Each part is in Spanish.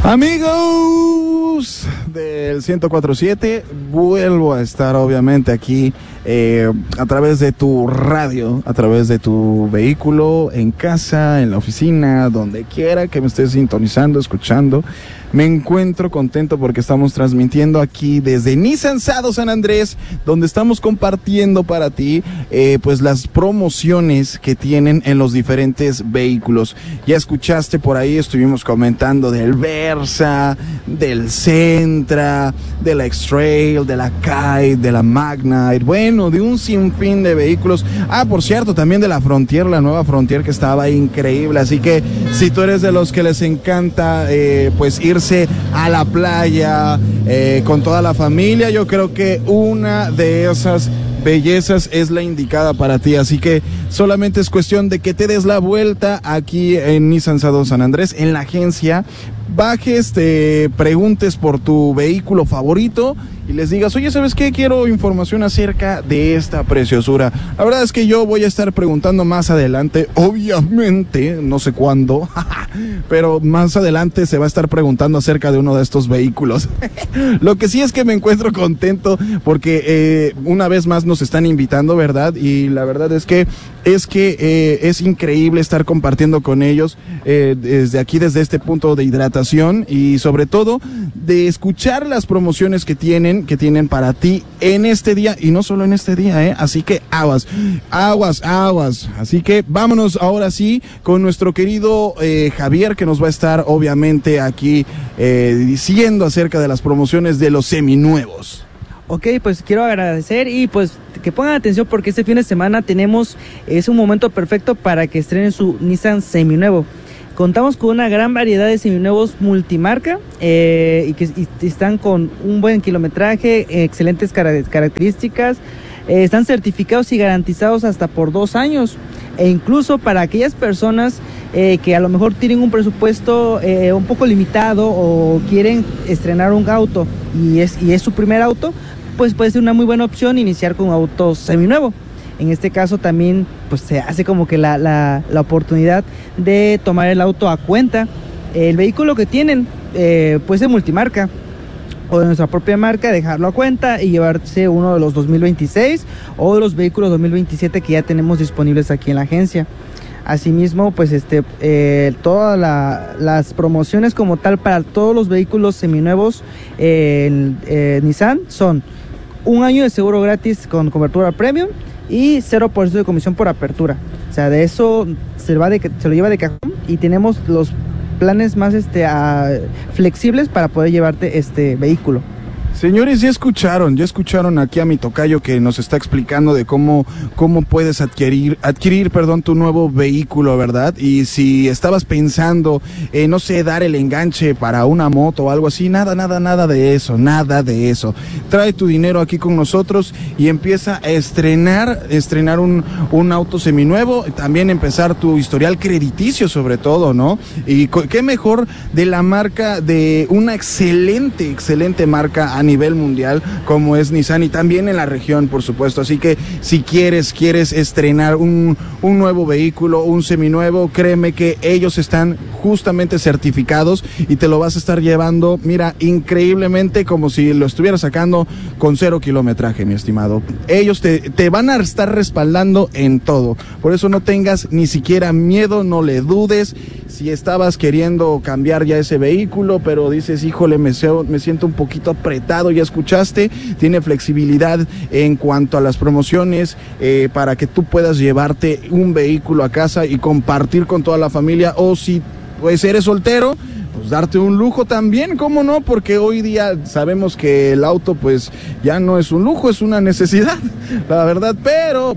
Amigos del 104.7, vuelvo a estar obviamente aquí a través de tu radio, a través de tu vehículo, en casa, en la oficina, donde quiera que me estés sintonizando, escuchando. Me encuentro contento porque estamos transmitiendo aquí desde Nissan Sado San Andrés, donde estamos compartiendo para ti pues las promociones que tienen en los diferentes vehículos. Ya escuchaste por ahí, estuvimos comentando del Versa, del Sentra, de la X-Trail, de la Kite, de la Magnite, bueno, de un sinfín de vehículos. Por cierto, también de la Frontier, la nueva Frontier que estaba increíble. Así que si tú eres de los que les encanta pues irse a la playa con toda la familia, yo creo que una de esas bellezas es la indicada para ti, así que solamente es cuestión de que te des la vuelta aquí en Nissan Sado San Andrés, en la agencia, bajes, te preguntes por tu vehículo favorito y les digas, oye, ¿sabes qué? Quiero información acerca de esta preciosura. La verdad es que yo voy a estar preguntando más adelante, obviamente, no sé cuándo, pero más adelante se va a estar preguntando acerca de uno de estos vehículos. Lo que sí es que me encuentro contento porque una vez más nos están invitando, ¿verdad? Y la verdad es que es increíble estar compartiendo con ellos desde aquí, desde este punto de hidratación y sobre todo de escuchar las promociones que tienen para ti en este día y no solo en este día, así que aguas. Así que vámonos ahora sí con nuestro querido Javier, que nos va a estar obviamente aquí diciendo acerca de las promociones de los seminuevos. Ok, pues quiero agradecer y pues que pongan atención porque este fin de semana es un momento perfecto para que estrenen su Nissan seminuevo. Contamos con una gran variedad de seminuevos multimarca y están con un buen kilometraje, excelentes características, están certificados y garantizados hasta por 2 años. E incluso para aquellas personas que a lo mejor tienen un presupuesto un poco limitado o quieren estrenar un auto y es su primer auto, pues puede ser una muy buena opción iniciar con un auto seminuevo. En este caso también pues se hace como que la oportunidad de tomar el auto a cuenta. El vehículo que tienen puede ser multimarca o de nuestra propia marca, dejarlo a cuenta y llevarse uno de los 2026 o de los vehículos 2027 que ya tenemos disponibles aquí en la agencia. Asimismo, pues todas las promociones como tal para todos los vehículos seminuevos Nissan son 1 año de seguro gratis con cobertura premium y 0% de comisión por apertura. O sea, de eso se lo lleva de cajón y tenemos los planes más flexibles para poder llevarte este vehículo. Señores, ya escucharon aquí a mi tocayo que nos está explicando de cómo puedes adquirir tu nuevo vehículo, ¿verdad? Y si estabas pensando, no sé, dar el enganche para una moto o algo así, nada de eso. Trae tu dinero aquí con nosotros y empieza a estrenar un auto seminuevo, también empezar tu historial crediticio sobre todo, ¿no? Y qué mejor de la marca, de una excelente marca a nivel mundial como es Nissan y también en la región, por supuesto. Así que si quieres estrenar un nuevo vehículo, un seminuevo, créeme que ellos están justamente certificados y te lo vas a estar llevando, mira, increíblemente como si lo estuvieras sacando con 0 kilometraje, mi estimado. Ellos te van a estar respaldando en todo. Por eso no tengas ni siquiera miedo, no le dudes. Si estabas queriendo cambiar ya ese vehículo, pero dices, híjole, me siento un poquito apretado, ya escuchaste, tiene flexibilidad en cuanto a las promociones para que tú puedas llevarte un vehículo a casa y compartir con toda la familia, o si pues eres soltero, pues darte un lujo también, ¿cómo no? Porque hoy día sabemos que el auto pues ya no es un lujo, es una necesidad, la verdad, pero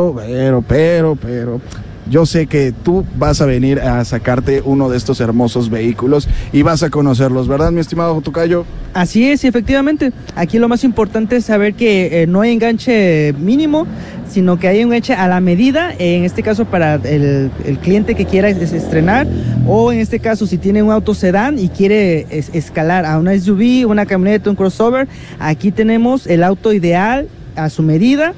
yo sé que tú vas a venir a sacarte uno de estos hermosos vehículos y vas a conocerlos, ¿verdad, mi estimado tocayo? Así es, efectivamente. Aquí lo más importante es saber que no hay enganche mínimo, sino que hay un enganche a la medida, en este caso para el cliente que quiera estrenar, o en este caso si tiene un auto sedán y quiere escalar a una SUV, una camioneta, un crossover, aquí tenemos el auto ideal a su medida.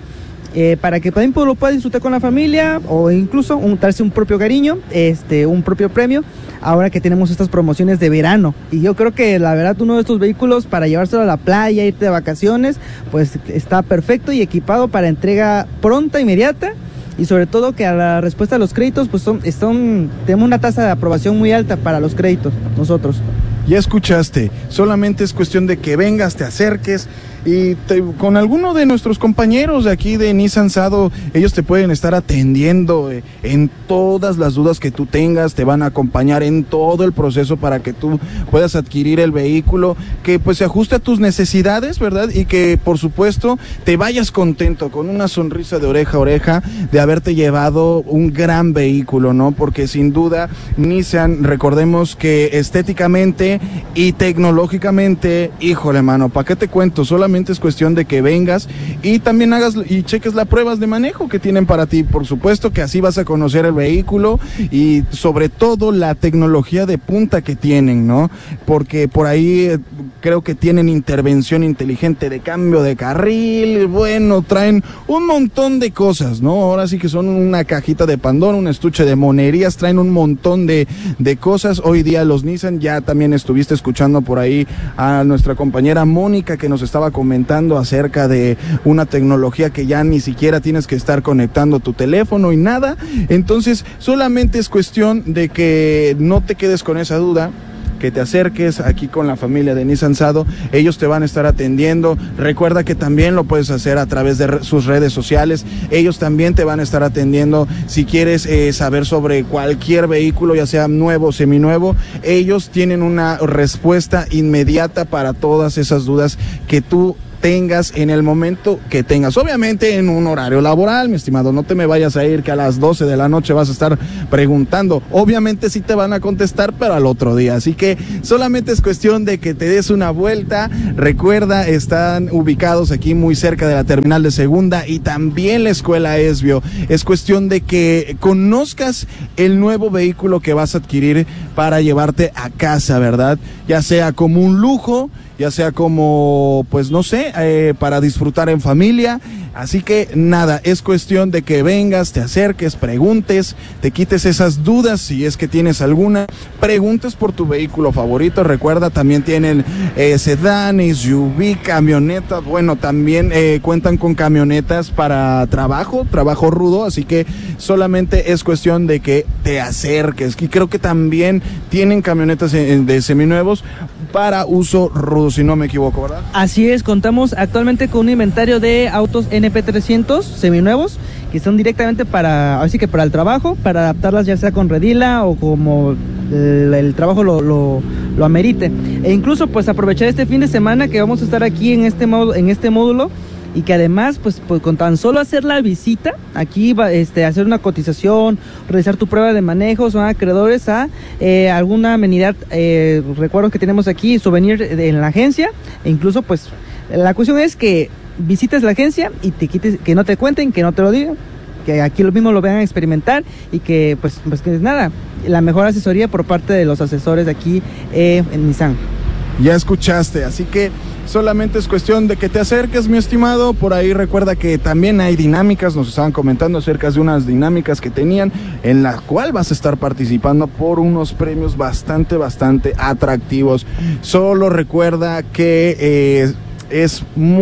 para que también lo pueda disfrutar con la familia o incluso darse un propio cariño, un propio premio, ahora que tenemos estas promociones de verano. Y yo creo que la verdad uno de estos vehículos para llevárselo a la playa, irte de vacaciones, pues está perfecto y equipado para entrega pronta, inmediata, y sobre todo que a la respuesta a los créditos pues tenemos una tasa de aprobación muy alta para los créditos nosotros. Ya escuchaste, solamente es cuestión de que vengas, te acerques y con alguno de nuestros compañeros de aquí de Nissan Sado, ellos te pueden estar atendiendo en todas las dudas que tú tengas, te van a acompañar en todo el proceso para que tú puedas adquirir el vehículo, que pues se ajuste a tus necesidades, ¿verdad? Y que por supuesto te vayas contento, con una sonrisa de oreja a oreja, de haberte llevado un gran vehículo, ¿no? Porque sin duda Nissan, recordemos que estéticamente y tecnológicamente, híjole mano, ¿para qué te cuento? Solamente es cuestión de que vengas y también hagas y cheques las pruebas de manejo que tienen para ti. Por supuesto que así vas a conocer el vehículo y sobre todo la tecnología de punta que tienen, ¿no? Porque por ahí creo que tienen intervención inteligente de cambio de carril, bueno, traen un montón de cosas, ¿no? Ahora sí que son una cajita de Pandora, un estuche de monerías, traen un montón de cosas. Hoy día los Nissan, ya también estuviste escuchando por ahí a nuestra compañera Mónica que nos estaba comentando acerca de una tecnología que ya ni siquiera tienes que estar conectando tu teléfono y nada. Entonces solamente es cuestión de que no te quedes con esa duda, que te acerques aquí con la familia de Nissan Sado, ellos te van a estar atendiendo. Recuerda que también lo puedes hacer a través de sus redes sociales, ellos también te van a estar atendiendo. Si quieres saber sobre cualquier vehículo, ya sea nuevo o seminuevo, ellos tienen una respuesta inmediata para todas esas dudas que tú tengas en el momento que tengas, obviamente en un horario laboral, mi estimado, no te me vayas a ir que a las 12 de la noche vas a estar preguntando, obviamente sí te van a contestar, pero al otro día, así que solamente es cuestión de que te des una vuelta. Recuerda, están ubicados aquí muy cerca de la terminal de Segunda y también la escuela Esbio. Es cuestión de que conozcas el nuevo vehículo que vas a adquirir para llevarte a casa, ¿verdad? Ya sea como un lujo, ya sea como, pues no sé, para disfrutar en familia. Así que nada, es cuestión de que vengas, te acerques, preguntes, te quites esas dudas, si es que tienes alguna, preguntes por tu vehículo favorito. Recuerda, también tienen sedán, SUV, camionetas, bueno, también cuentan con camionetas para trabajo rudo, así que solamente es cuestión de que te acerques. Y creo que también tienen camionetas de seminuevos para uso rudo, si no me equivoco, ¿verdad? Así es, contamos actualmente con un inventario de autos NP300 seminuevos que son directamente así que para el trabajo, para adaptarlas ya sea con redila o como el trabajo lo amerite. E incluso pues aprovechar este fin de semana que vamos a estar aquí en este módulo y que además pues con tan solo hacer la visita aquí, hacer una cotización, realizar tu prueba de manejo, son acreedores a alguna amenidad. Recuerdo que tenemos aquí souvenir en la agencia, e incluso pues la cuestión es que visites la agencia y te quites, que no te cuenten, que no te lo digan, que aquí lo mismo lo vean a experimentar y que pues que nada, la mejor asesoría por parte de los asesores de aquí en Nissan. Ya escuchaste, así que solamente es cuestión de que te acerques, mi estimado. Por ahí recuerda que también hay dinámicas, nos estaban comentando acerca de unas dinámicas que tenían, en la cual vas a estar participando por unos premios bastante atractivos. Solo recuerda que es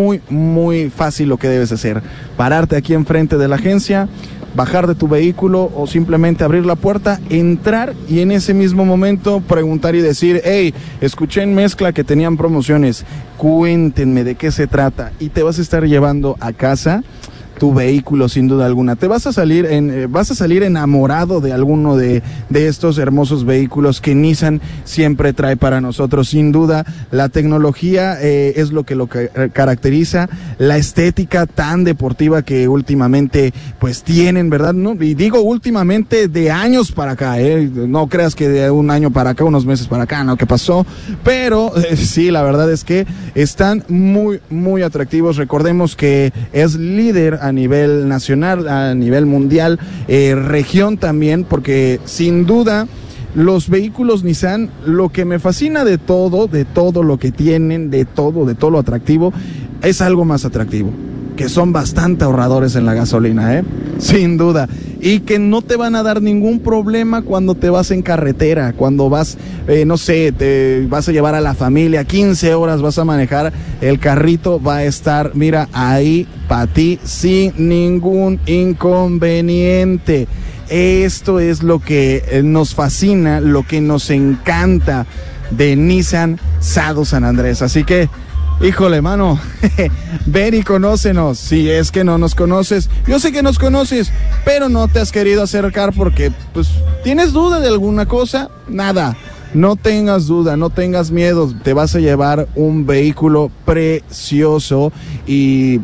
muy fácil lo que debes hacer: pararte aquí enfrente de la agencia, bajar de tu vehículo o simplemente abrir la puerta, entrar y en ese mismo momento preguntar y decir: hey, escuché en Mezcla que tenían promociones, cuéntenme de qué se trata, y te vas a estar llevando a casa tu vehículo sin duda alguna. Te vas a salir enamorado de alguno de estos hermosos vehículos que Nissan siempre trae para nosotros. Sin duda, la tecnología es lo que caracteriza, la estética tan deportiva que últimamente pues tienen, ¿verdad? ¿No? Y digo últimamente de años para acá, no creas que de un año para acá, unos meses para acá, ¿no? ¿Qué pasó? Pero sí, la verdad es que están muy atractivos. Recordemos que es líder a nivel nacional, a nivel mundial, región también, porque sin duda los vehículos Nissan, lo que me fascina de todo lo que tienen, de todo lo atractivo, es algo más atractivo. que son bastante ahorradores en la gasolina, sin duda, y que no te van a dar ningún problema cuando te vas en carretera, cuando vas, no sé, te vas a llevar a la familia, 15 horas vas a manejar, el carrito va a estar, mira, ahí para ti sin ningún inconveniente. Esto es lo que nos fascina, lo que nos encanta de Nissan Sado San Andrés, así que híjole, mano, ven y conócenos. Si es que no nos conoces, yo sé que nos conoces, pero no te has querido acercar porque, pues, ¿tienes duda de alguna cosa? Nada, no tengas duda, no tengas miedo, te vas a llevar un vehículo precioso y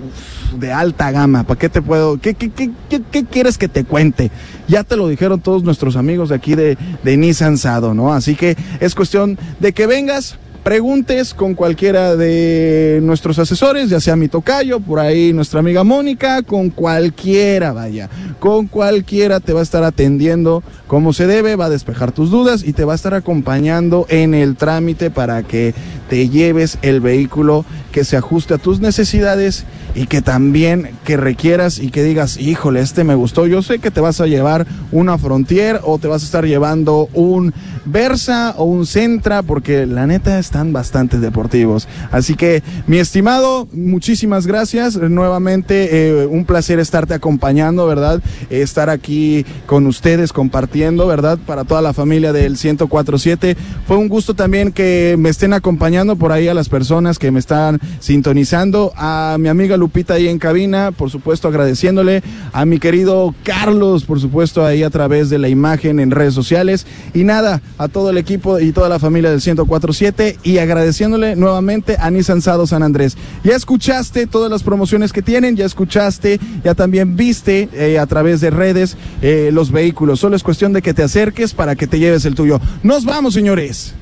de alta gama. ¿Para qué te puedo? ¿Qué quieres que te cuente? Ya te lo dijeron todos nuestros amigos de aquí de Nissan Sado, ¿no? Así que es cuestión de que vengas, preguntes con cualquiera de nuestros asesores, ya sea mi tocayo, por ahí nuestra amiga Mónica, con cualquiera, vaya, con cualquiera te va a estar atendiendo como se debe, va a despejar tus dudas y te va a estar acompañando en el trámite para que te lleves el vehículo que se ajuste a tus necesidades y que también que requieras y que digas, híjole, este me gustó. Yo sé que te vas a llevar una Frontier o te vas a estar llevando un Versa o un Sentra, porque la neta están bastante deportivos. Así que, mi estimado, muchísimas gracias. Nuevamente, un placer estarte acompañando, ¿verdad? Estar aquí con ustedes compartiendo, ¿verdad? Para toda la familia del 104.7. Fue un gusto también que me estén acompañando por ahí a las personas que me están sintonizando. A mi amiga Lupita ahí en cabina, por supuesto agradeciéndole. A mi querido Carlos, por supuesto, ahí a través de la imagen en redes sociales. Y nada, a todo el equipo y toda la familia del 104.7 y agradeciéndole nuevamente a Nissan Sado San Andrés. Ya escuchaste todas las promociones que tienen, ya escuchaste, ya también viste a través de redes los vehículos. Solo es cuestión de que te acerques para que te lleves el tuyo. ¡Nos vamos, señores!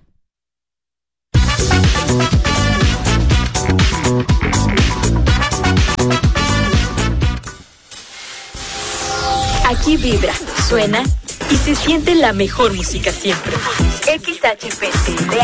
Aquí vibra, suena y se siente la mejor música siempre. XHPT